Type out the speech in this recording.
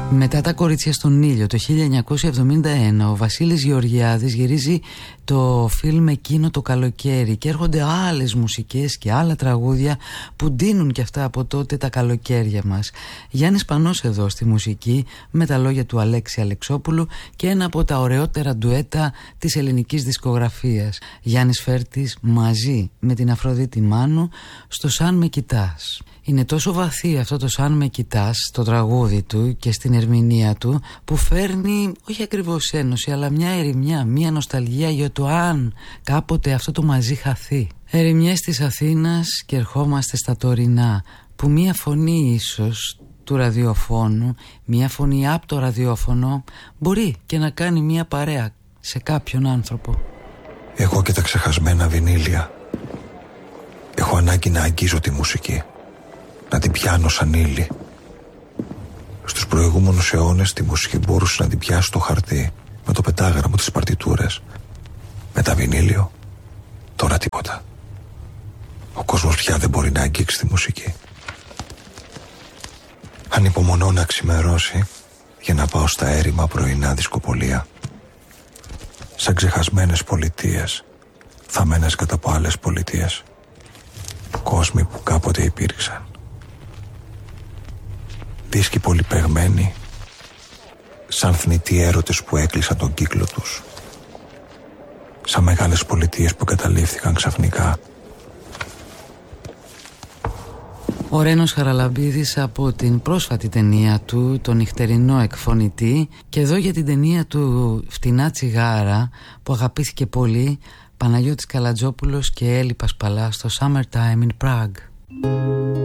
Μετά τα κορίτσια στον ήλιο το 1971 ο Βασίλης Γεωργιάδης γυρίζει το φιλμ εκείνο το καλοκαίρι και έρχονται άλλες μουσικές και άλλα τραγούδια που ντύνουν και αυτά από τότε τα καλοκαίρια μας. Γιάννης Πανός εδώ στη μουσική με τα λόγια του Αλέξη Αλεξόπουλου και ένα από τα ωραιότερα ντουέτα της ελληνικής δισκογραφίας. Γιάννης Φέρτης μαζί με την Αφροδίτη Μάνου στο «Σαν με κοιτάς». Είναι τόσο βαθύ αυτό το «Σαν με κοιτάς» στο τραγούδι του και στην ερμηνεία του που φέρνει όχι ακριβώς ένωση αλλά μια ερημιά, μια νοσταλγία για το αν κάποτε αυτό το μαζί χαθεί. Ερημιές της Αθήνας και ερχόμαστε στα τωρινά που μια φωνή ίσως του ραδιοφώνου, μια φωνή από το ραδιόφωνο μπορεί και να κάνει μια παρέα σε κάποιον άνθρωπο. Εγώ και τα ξεχασμένα βινίλια. Έχω ανάγκη να αγγίζω τη μουσική, να την πιάνω σαν ύλη. Στους προηγούμενους αιώνες τη μουσική μπορούσε να την πιάσει στο χαρτί με το πετάγραμμο της παρτιτούρες. Με τα βινίλιο τώρα τίποτα. Ο κόσμος πια δεν μπορεί να αγγίξει τη μουσική. Ανυπομονώ να ξημερώσει για να πάω στα έρημα πρωινά δισκοπολία. Σαν ξεχασμένες πολιτείες, θαμμένες κατά από άλλες πολιτείες. Κόσμοι που κάποτε υπήρξαν. Δίσκοι πολυπαιγμένοι, σαν θνητοί έρωτες που έκλεισαν τον κύκλο τους. Σαν μεγάλες πολιτείες που καταλήφθηκαν ξαφνικά. Ο Ρένος Χαραλαμπίδης από την πρόσφατη ταινία του «Το νυχτερινό εκφωνητή» και εδώ για την ταινία του «Φτηνά τσιγάρα» που αγαπήθηκε πολύ, Παναγιώτης Καλατζόπουλος και Έλλη Πασπαλά στο «Summertime in Prague».